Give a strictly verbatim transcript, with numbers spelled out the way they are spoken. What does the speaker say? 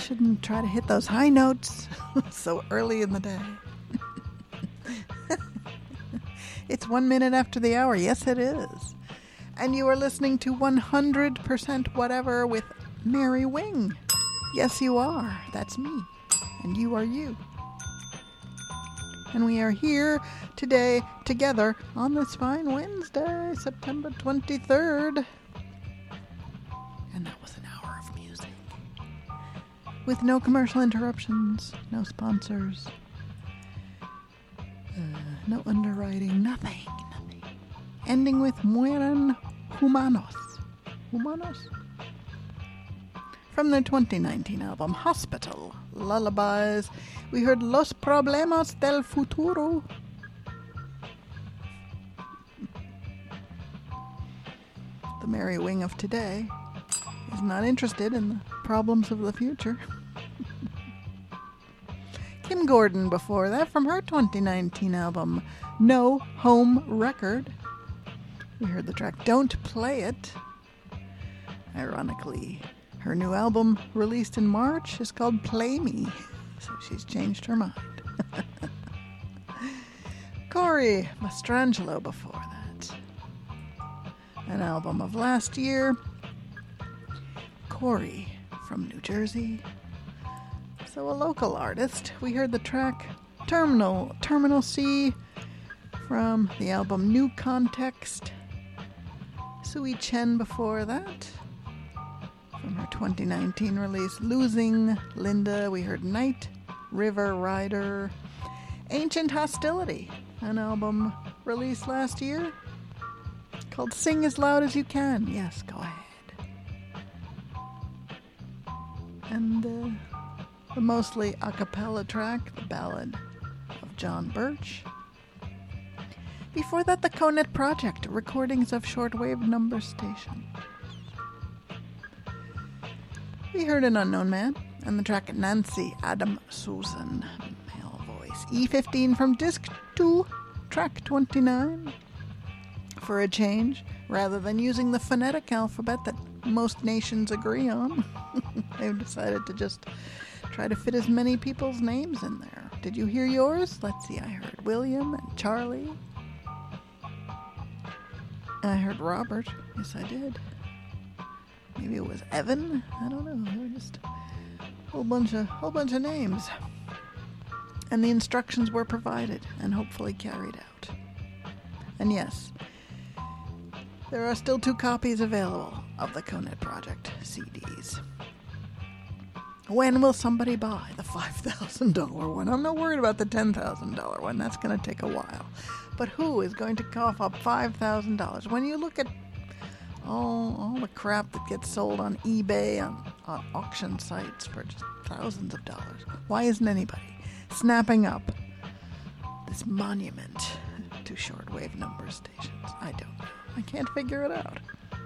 shouldn't try to hit those high notes so early in the day. It's one minute after the hour. Yes, it is. And you are listening to one hundred percent Whatever with Mary Wing. Yes, you are. That's me. And you are you. And we are here today together on this fine Wednesday, September twenty-third. And that was an hour of music. With no commercial interruptions, no sponsors, uh, no underwriting, nothing, nothing. Ending with Mueran Humanos. Humanos? From their twenty nineteen album, Hospital Lullabies, we heard Los Problemas del Futuro. The Mary Wing of today is not interested in the problems of the future. Kim Gordon before that, from her twenty nineteen album, No Home Record. We heard the track Don't Play It. Ironically, her new album, released in March, is called Play Me, so she's changed her mind. Corey Mastrangelo before that. An album of last year. Corey from New Jersey. So a local artist. We heard the track Terminal, Terminal C from the album New Context. Sui Chen before that. From her twenty nineteen release, Losing Linda, we heard Night River Rider. Ancient Hostility, an album released last year called Sing As Loud As You Can. Yes, go ahead. And uh, the mostly a cappella track, The Ballad of John Birch. Before that, the Conet Project, recordings of shortwave number station. We heard An Unknown Man, and the track Nancy Adam Susan, male voice. E fifteen from disc two, track twenty-nine. For a change, rather than using the phonetic alphabet that most nations agree on, they've decided to just try to fit as many people's names in there. Did you hear yours? Let's see, I heard William and Charlie. And I heard Robert. Yes, I did. Maybe it was Evan. I don't know. They were just a whole bunch of whole bunch of names, and the instructions were provided and hopefully carried out. And yes, there are still two copies available of the Conet Project C Ds. When will somebody buy the five thousand dollars one? I'm not worried about the ten thousand dollars one. That's going to take a while. But who is going to cough up five thousand dollars? When you look at all, all the crap that gets sold on eBay, on, on auction sites for just thousands of dollars, why isn't anybody snapping up this monument to shortwave number stations? I don't know. I can't figure it out.